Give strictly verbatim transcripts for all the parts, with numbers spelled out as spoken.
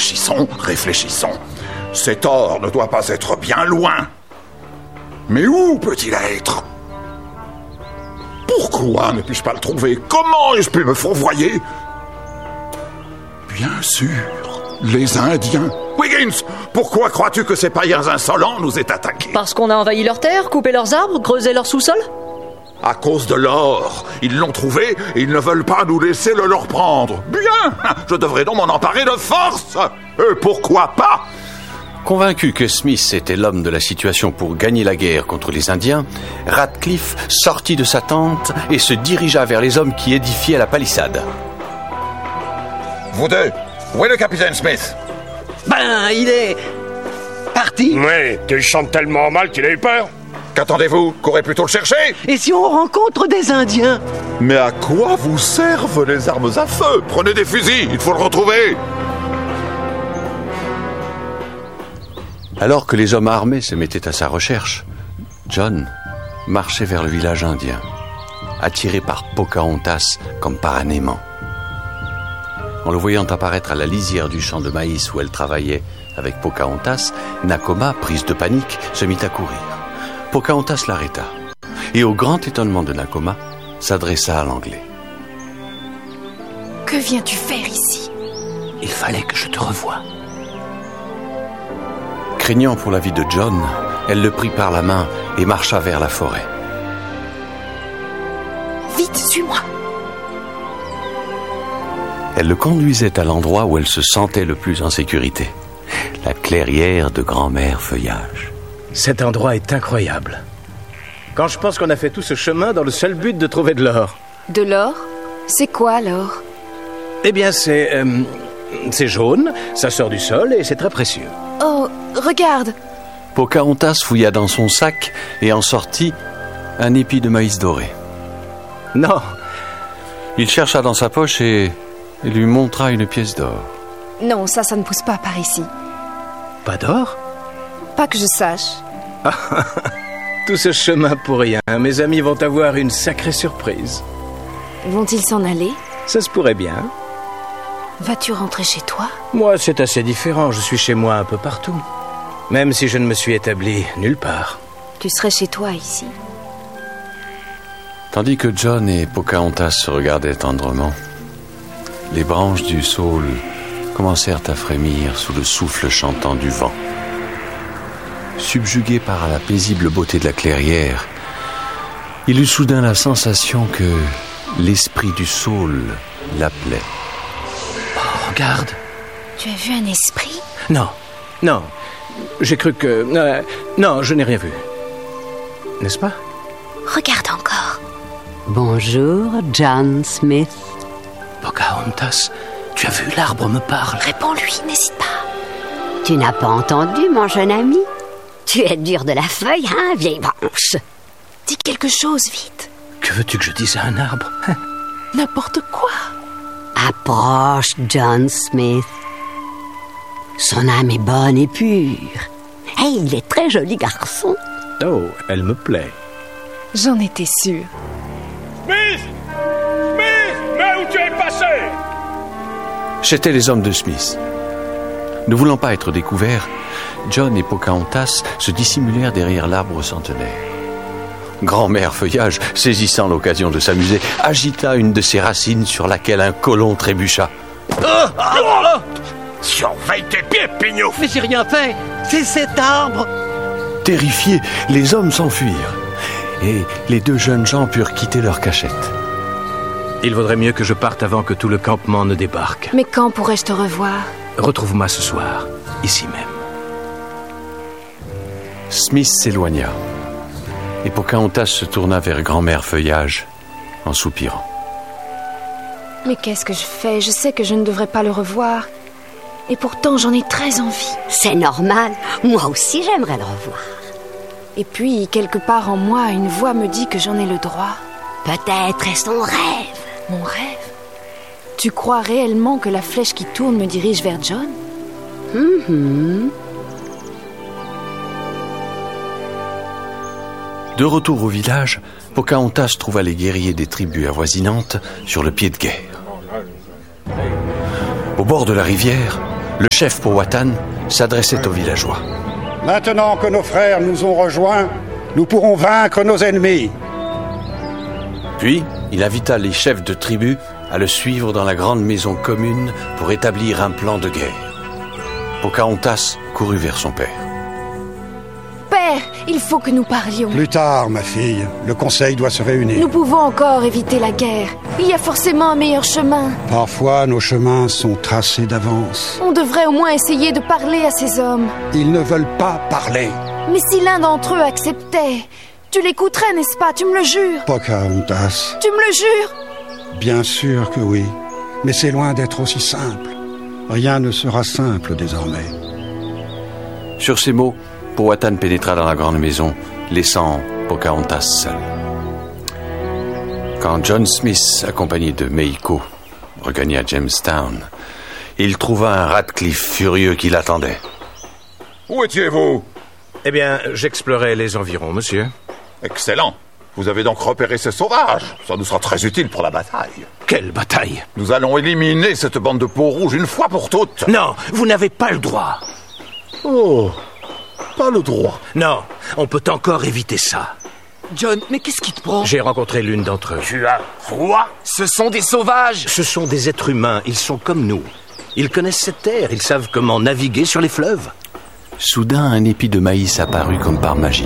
Réfléchissons, réfléchissons. Cet or ne doit pas être bien loin. Mais où peut-il être? Pourquoi ne puis-je pas le trouver? Comment ai-je pu me fourvoyer? Bien sûr, les Indiens. Wiggins, pourquoi crois-tu que ces païens insolents nous aient attaqués? Parce qu'on a envahi leurs terres, coupé leurs arbres, creusé leur sous-sol? À cause de l'or. Ils l'ont trouvé et ils ne veulent pas nous laisser le leur prendre. Bien, je devrais donc m'en emparer de force. Et pourquoi pas? Convaincu que Smith était l'homme de la situation pour gagner la guerre contre les Indiens, Radcliffe sortit de sa tente et se dirigea vers les hommes qui édifiaient la palissade. Vous deux, où est le capitaine Smith? Ben, il est... parti. Oui, tu chantes tellement mal qu'il a eu peur. Qu'attendez-vous? Courez plutôt le chercher. Et si on rencontre des Indiens? Mais à quoi vous servent les armes à feu? Prenez des fusils, il faut le retrouver. Alors que les hommes armés se mettaient à sa recherche, John marchait vers le village indien, attiré par Pocahontas comme par un aimant. En le voyant apparaître à la lisière du champ de maïs où elle travaillait avec Pocahontas, Nakoma, prise de panique, se mit à courir. Pocahontas l'arrêta et, au grand étonnement de Nakoma, s'adressa à l'anglais. « Que viens-tu faire ici ?»« Il fallait que je te revoie. » Craignant pour la vie de John, elle le prit par la main et marcha vers la forêt. « Vite, suis-moi !» Elle le conduisait à l'endroit où elle se sentait le plus en sécurité, la clairière de Grand-Mère Feuillage. Cet endroit est incroyable. Quand je pense qu'on a fait tout ce chemin dans le seul but de trouver de l'or. De l'or? C'est quoi l'or? Eh bien, c'est... Euh, c'est jaune, ça sort du sol et c'est très précieux. Oh, regarde! Pocahontas fouilla dans son sac et en sortit un épi de maïs doré. Non. Il chercha dans sa poche et, et lui montra une pièce d'or. Non, ça, ça ne pousse pas par ici. Pas d'or? Pas que je sache. Tout ce chemin pour rien. Mes amis vont avoir une sacrée surprise. Vont-ils s'en aller? Ça se pourrait bien. Vas-tu rentrer chez toi? Moi, c'est assez différent. Je suis chez moi un peu partout. Même si je ne me suis établi nulle part. Tu serais chez toi ici. Tandis que John et Pocahontas se regardaient tendrement, les branches du saule commencèrent à frémir sous le souffle chantant du vent. Subjugué par la paisible beauté de la clairière, il eut soudain la sensation que l'esprit du saule l'appelait. Oh, regarde. Tu as vu un esprit? Non, non. J'ai cru que... Euh, non, je n'ai rien vu. N'est-ce pas? Regarde encore. Bonjour, John Smith. Pocahontas, tu as vu, l'arbre me parle. Réponds-lui, n'hésite pas. Tu n'as pas entendu, mon jeune ami? Tu es dur de la feuille, hein, vieille branche? Dis quelque chose, vite. Que veux-tu que je dise à un arbre? N'importe quoi. Approche, John Smith. Son âme est bonne et pure. Et il est très joli garçon. Oh, elle me plaît. J'en étais sûre. Smith! Smith! Mais où tu es passé? C'étaient les hommes de Smith. Ne voulant pas être découverts, John et Pocahontas se dissimulèrent derrière l'arbre centenaire. Grand-Mère Feuillage, saisissant l'occasion de s'amuser, agita une de ses racines sur laquelle un colon trébucha. Oh, oh, oh. Surveille tes pieds, Pignouf! Mais j'ai rien fait. C'est cet arbre. Terrifiés, les hommes s'enfuirent. Et les deux jeunes gens purent quitter leur cachette. Il vaudrait mieux que je parte avant que tout le campement ne débarque. Mais quand pourrais-je te revoir? Retrouve-moi ce soir, ici même. Smith s'éloigna. Et Pocahontas se tourna vers Grand-Mère Feuillage en soupirant. Mais qu'est-ce que je fais? Je sais que je ne devrais pas le revoir. Et pourtant, j'en ai très envie. C'est normal. Moi aussi, j'aimerais le revoir. Et puis, quelque part en moi, une voix me dit que j'en ai le droit. Peut-être est-ce ton rêve. Mon rêve? Tu crois réellement que la flèche qui tourne me dirige vers John? Mm-hmm. De retour au village, Pocahontas trouva les guerriers des tribus avoisinantes sur le pied de guerre. Au bord de la rivière, Le chef Powhatan s'adressait aux villageois. Maintenant que nos frères nous ont rejoints, nous pourrons vaincre nos ennemis. Puis, il invita les chefs de tribu à le suivre dans la grande maison commune pour établir un plan de guerre. Pocahontas courut vers son père. Père, il faut que nous parlions. Plus tard, ma fille, le conseil doit se réunir. Nous pouvons encore éviter la guerre. Il y a forcément un meilleur chemin. Parfois, nos chemins sont tracés d'avance. On devrait au moins essayer de parler à ces hommes. Ils ne veulent pas parler. Mais si l'un d'entre eux acceptait, tu l'écouterais, n'est-ce pas? Tu me le jures? Pocahontas. Tu me le jures? Bien sûr que oui. Mais c'est loin d'être aussi simple. Rien ne sera simple désormais. Sur ces mots, Powhatan pénétra dans la grande maison, laissant Pocahontas seule. Quand John Smith, accompagné de Meiko, regagna Jamestown, il trouva un Radcliffe furieux qui l'attendait. Où étiez-vous? Eh bien, j'explorais les environs, monsieur. Excellent. Vous avez donc repéré ces sauvages. Ça nous sera très utile pour la bataille. Quelle bataille? Nous allons éliminer cette bande de peaux rouges une fois pour toutes. Non, vous n'avez pas le droit. Oh, pas le droit. Non, on peut encore éviter ça. John, mais qu'est-ce qui te prend? J'ai rencontré l'une d'entre eux. Tu as quoi? Ce sont des sauvages. Ce sont des êtres humains, ils sont comme nous. Ils connaissent cette terre, ils savent comment naviguer sur les fleuves. Soudain, un épi de maïs apparut comme par magie.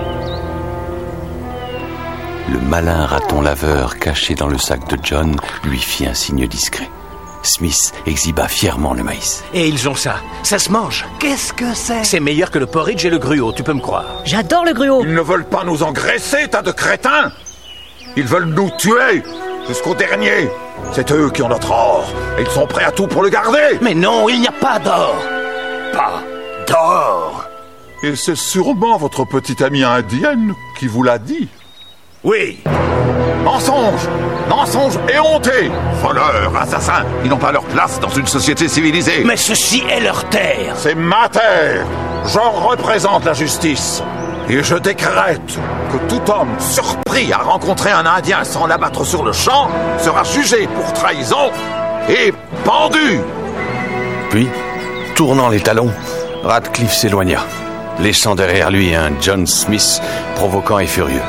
Le malin raton laveur caché dans le sac de John lui fit un signe discret. Smith exhiba fièrement le maïs. Et ils ont ça, ça se mange. Qu'est-ce que c'est? C'est meilleur que le porridge et le gruau, tu peux me croire. J'adore le gruau. Ils ne veulent pas nous engraisser, tas de crétins. Ils veulent nous tuer, jusqu'au dernier. C'est eux qui ont notre or, et ils sont prêts à tout pour le garder. Mais non, il n'y a pas d'or. Pas d'or. Et c'est sûrement votre petite amie indienne qui vous l'a dit. Oui. Mensonge, mensonge et honté. Voleurs, assassins, ils n'ont pas leur place dans une société civilisée. Mais ceci est leur terre. C'est ma terre. J'en représente la justice. Et je décrète que tout homme surpris à rencontrer un Indien sans l'abattre sur le champ sera jugé pour trahison et pendu. Puis, tournant les talons, Radcliffe s'éloigna, laissant derrière lui un John Smith provoquant et furieux.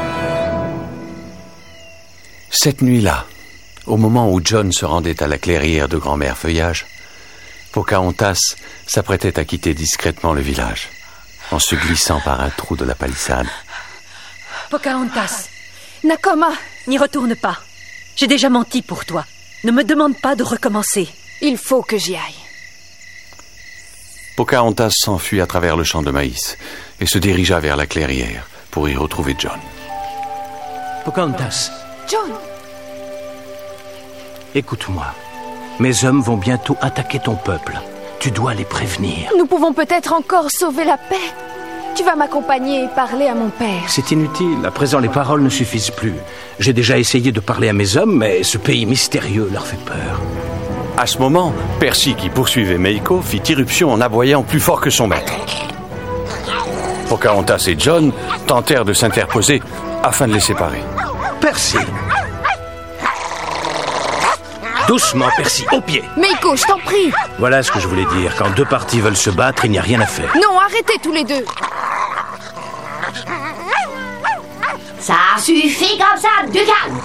Cette nuit-là, au moment où John se rendait à la clairière de Grand-Mère Feuillage, Pocahontas s'apprêtait à quitter discrètement le village, en se glissant par un trou de la palissade. Pocahontas, Nakoma, n'y retourne pas. J'ai déjà menti pour toi. Ne me demande pas de recommencer. il faut que j'y aille. Pocahontas s'enfuit à travers le champ de maïs et se dirigea vers la clairière pour y retrouver John. Pocahontas, John, écoute-moi. Mes hommes vont bientôt attaquer ton peuple. Tu dois les prévenir. nous pouvons peut-être encore sauver la paix. Tu vas m'accompagner et parler à mon père. C'est inutile. À présent, les paroles ne suffisent plus. J'ai déjà essayé de parler à mes hommes, mais ce pays mystérieux leur fait peur. À ce moment, Percy, qui poursuivait Meiko, fit irruption en aboyant plus fort que son maître. Pocahontas et John tentèrent de s'interposer afin de les séparer. Percy! Doucement, Percy, au pied! Meiko, je t'en prie. Voilà ce que je voulais dire. Quand deux parties veulent se battre, il n'y a rien à faire. Non, arrêtez tous les deux. Ça suffit comme ça, du calme.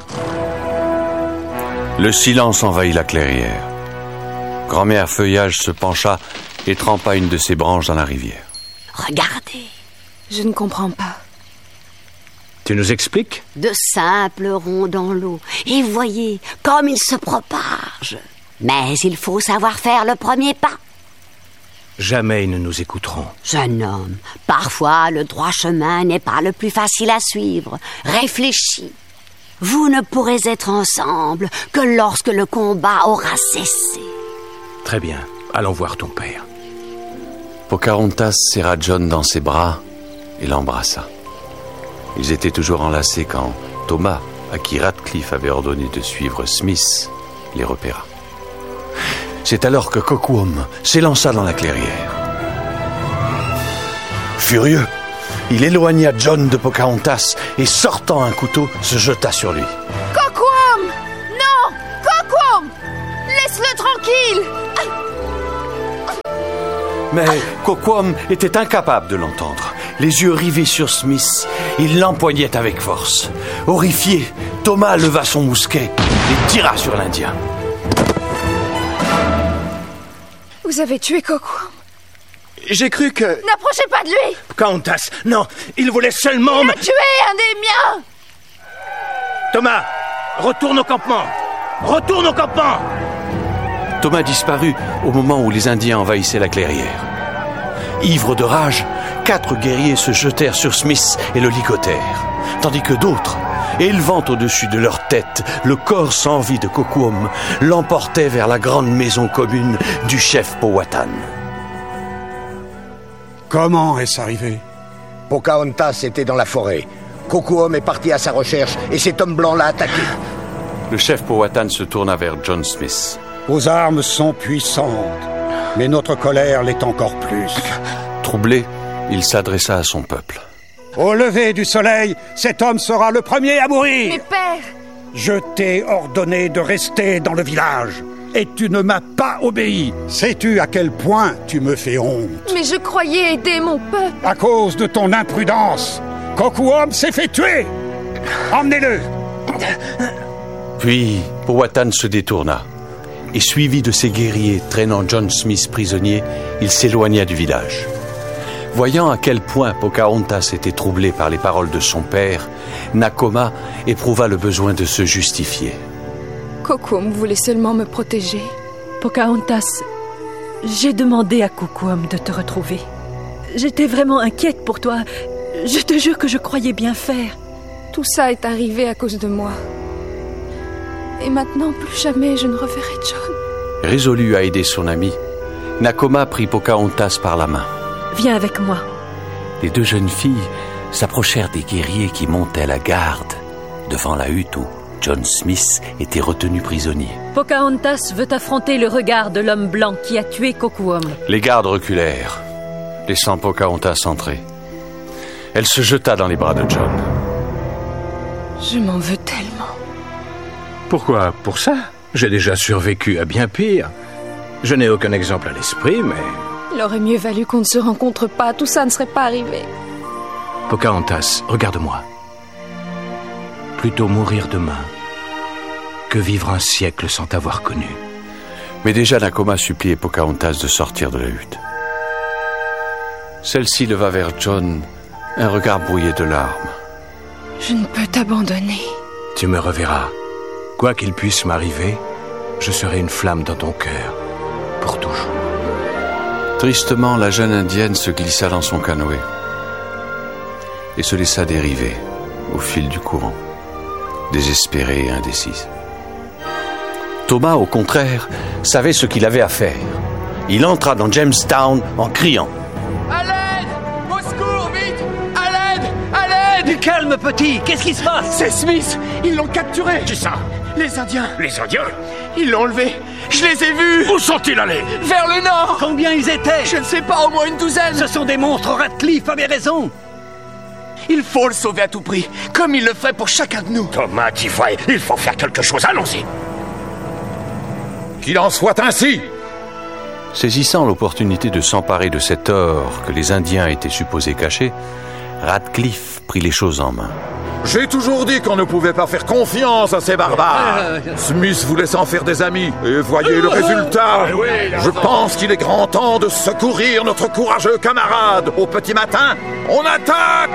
Le silence envahit la clairière. Grand-mère Feuillage se pencha et trempa une de ses branches dans la rivière. Regardez, Je ne comprends pas. Tu nous expliques? de simples ronds dans l'eau. Et voyez comme ils se propagent. Mais il faut savoir faire le premier pas. Jamais ils ne nous écouteront. Jeune homme, parfois le droit chemin n'est pas le plus facile à suivre. Réfléchis. Vous ne pourrez être ensemble que lorsque le combat aura cessé. Très bien, allons voir ton père. Pocahontas serra John dans ses bras et l'embrassa. Ils étaient toujours enlacés quand Thomas, à qui Radcliffe avait ordonné de suivre Smith, les repéra. C'est alors que Kocoum s'élança dans la clairière. Furieux, il éloigna John de Pocahontas et, sortant un couteau, se jeta sur lui. Kocoum! Non! Kocoum! Laisse-le tranquille! Mais Kokwom était incapable de l'entendre. Les yeux rivés sur Smith, il l'empoignait avec force. Horrifié, Thomas leva son mousquet et tira sur l'Indien. Vous avez tué Kokwom? J'ai cru que... N'approchez pas de lui! Pocahontas, non, il voulait seulement... Il me... a tué un des miens! Thomas, retourne au campement! Retourne au campement! Thomas disparut au moment où les Indiens envahissaient la clairière. Ivres de rage, quatre guerriers se jetèrent sur Smith et le ligotèrent, tandis que d'autres, élevant au-dessus de leur tête le corps sans vie de Kokwom, l'emportaient vers la grande maison commune du chef Powhatan. Comment est-ce arrivé? Pocahontas était dans la forêt. Kokwom est parti à sa recherche et cet homme blanc l'a attaqué. Le chef Powhatan se tourna vers John Smith. Vos armes sont puissantes, mais notre colère l'est encore plus. Troublé, il s'adressa à son peuple. Au lever du soleil, cet homme sera le premier à mourir. Mais père! Je t'ai ordonné de rester dans le village, et tu ne m'as pas obéi. Sais-tu à quel point tu me fais honte? Mais je croyais aider mon peuple. À cause de ton imprudence, Kokwom s'est fait tuer. Emmenez-le. Puis Powhatan se détourna, et suivi de ses guerriers traînant John Smith prisonnier, il s'éloigna du village. Voyant à quel point Pocahontas était troublée par les paroles de son père, Nakoma éprouva le besoin de se justifier. Kokwom voulait seulement me protéger. Pocahontas, j'ai demandé à Kokwom de te retrouver. J'étais vraiment inquiète pour toi. Je te jure que je croyais bien faire. Tout ça est arrivé à cause de moi. Et maintenant, plus jamais je ne reverrai John. Résolu à aider son ami, Nakoma prit Pocahontas par la main. Viens avec moi. Les deux jeunes filles s'approchèrent des guerriers qui montaient la garde devant la hutte où John Smith était retenu prisonnier. Pocahontas veut affronter le regard de l'homme blanc qui a tué Kokwom. Les gardes reculèrent, laissant Pocahontas entrer. Elle se jeta dans les bras de John. Je m'en veux tellement. Pourquoi? Pour ça? J'ai déjà survécu à bien pire. Je n'ai aucun exemple à l'esprit, mais... Il aurait mieux valu qu'on ne se rencontre pas. Tout ça ne serait pas arrivé. Pocahontas, regarde-moi. Plutôt mourir demain que vivre un siècle sans t'avoir connu. Mais déjà Nakoma suppliait Pocahontas de sortir de la hutte. Celle-ci leva vers John un regard brouillé de larmes. Je ne peux t'abandonner. Tu me reverras. Quoi qu'il puisse m'arriver, je serai une flamme dans ton cœur, pour toujours. Tristement, la jeune indienne se glissa dans son canoë et se laissa dériver au fil du courant, désespérée et indécise. Thomas, au contraire, savait ce qu'il avait à faire. Il entra dans Jamestown en criant. À l'aide! Au secours, vite! À l'aide! À l'aide! Du calme, petit! Qu'est-ce qui se passe? C'est Smith! Ils l'ont capturé! Qui ça? Les Indiens! Les Indiens? Ils l'ont enlevé! Je les ai vus! Où sont-ils allés? Vers le nord! Combien ils étaient? Je ne sais pas, au moins une douzaine! Ce sont des monstres, Radcliffe avait raison! Il faut le sauver à tout prix, comme il le ferait pour chacun de nous! Thomas, tu vois, il faut faire quelque chose, allons-y! Qu'il en soit ainsi! Saisissant l'opportunité de s'emparer de cet or que les Indiens étaient supposés cacher, Radcliffe prit les choses en main. J'ai toujours dit qu'on ne pouvait pas faire confiance à ces barbares. Smith voulait s'en faire des amis. Et voyez le résultat. Je pense qu'il est grand temps de secourir notre courageux camarade. Au petit matin, on attaque!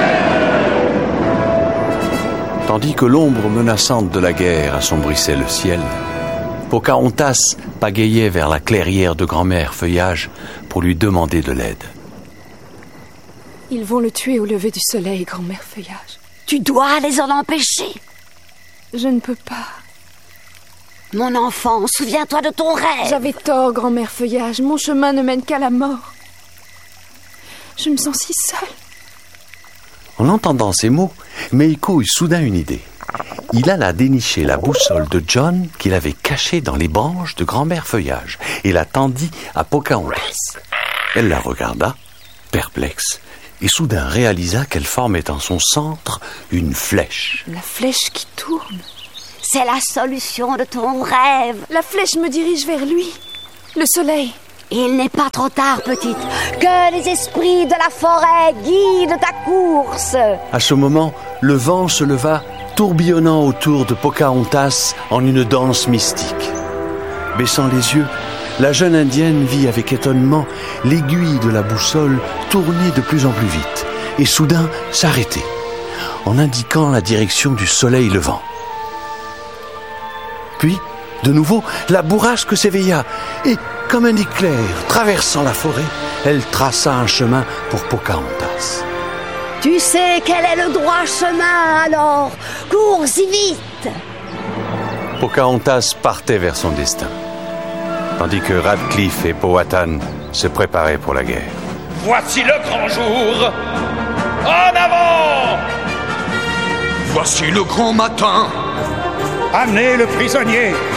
Tandis que l'ombre menaçante de la guerre assombrissait le ciel, Pocahontas pagayait vers la clairière de grand-mère Feuillage pour lui demander de l'aide. Ils vont le tuer au lever du soleil, grand-mère Feuillage. Tu dois les en empêcher. Je ne peux pas. Mon enfant, souviens-toi de ton rêve. J'avais tort, grand-mère Feuillage. Mon chemin ne mène qu'à la mort. Je me sens si seule. En entendant ces mots, Meiko eut soudain une idée. Il alla dénicher la boussole de John qu'il avait cachée dans les branches de grand-mère Feuillage et la tendit à Pocahontas. Elle la regarda, perplexe, et soudain réalisa qu'elle formait en son centre une flèche. La flèche qui tourne. C'est la solution de ton rêve. La flèche me dirige vers lui. Le soleil. Il n'est pas trop tard, petite. Que les esprits de la forêt guident ta course. À ce moment, le vent se leva, tourbillonnant autour de Pocahontas en une danse mystique. Baissant les yeux, la jeune indienne vit avec étonnement l'aiguille de la boussole tourner de plus en plus vite et soudain s'arrêter, en indiquant la direction du soleil levant. Puis, de nouveau, la bourrasque s'éveilla et, comme un éclair traversant la forêt, elle traça un chemin pour Pocahontas. Tu sais quel est le droit chemin, alors cours-y vite. Pocahontas partait vers son destin, tandis que Radcliffe et Powhatan se préparaient pour la guerre. Voici le grand jour. En avant! Voici le grand matin. Amenez le prisonnier.